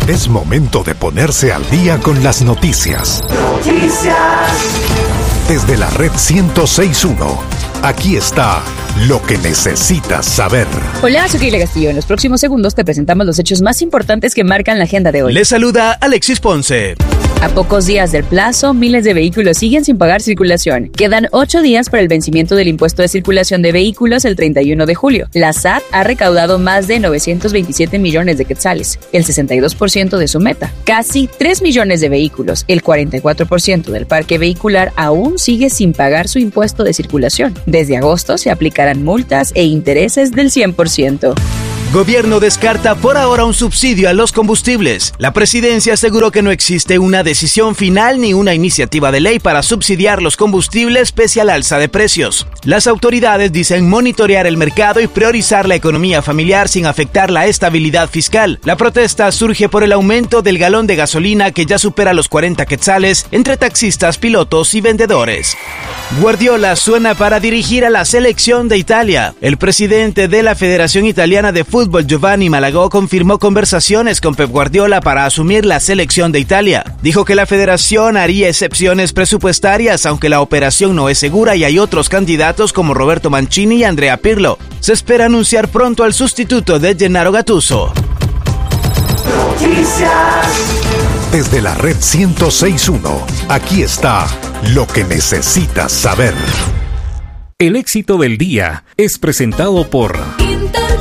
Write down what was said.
Es momento de ponerse al día con las noticias. Desde la red 106.1, aquí está lo que necesitas saber. Hola, soy Keila Castillo. En los próximos segundos te presentamos los hechos más importantes que marcan la agenda de hoy. Les saluda Alexis Ponce. A pocos días del plazo, miles de vehículos siguen sin pagar circulación. Quedan 8 días para el vencimiento del impuesto de circulación de vehículos el 31 de julio. La SAT ha recaudado más de 927 millones de quetzales, el 62% de su meta. Casi 3 millones de vehículos, el 44% del parque vehicular, aún sigue sin pagar su impuesto de circulación. Desde agosto se aplicarán multas e intereses del 100%. Gobierno descarta por ahora un subsidio a los combustibles. La presidencia aseguró que no existe una decisión final ni una iniciativa de ley para subsidiar los combustibles pese al alza de precios. Las autoridades dicen monitorear el mercado y priorizar la economía familiar sin afectar la estabilidad fiscal. La protesta surge por el aumento del galón de gasolina que ya supera los 40 quetzales entre taxistas, pilotos y vendedores. Guardiola suena para dirigir a la selección de Italia. El presidente de la Federación Italiana de Fútbol, Giovanni Malagò, confirmó conversaciones con Pep Guardiola para asumir la selección de Italia. Dijo que la federación haría excepciones presupuestarias, aunque la operación no es segura y hay otros candidatos como Roberto Mancini y Andrea Pirlo. Se espera anunciar pronto al sustituto de Gennaro Gattuso. Desde la red 106.1, aquí está lo que necesitas saber. El éxito del día es presentado por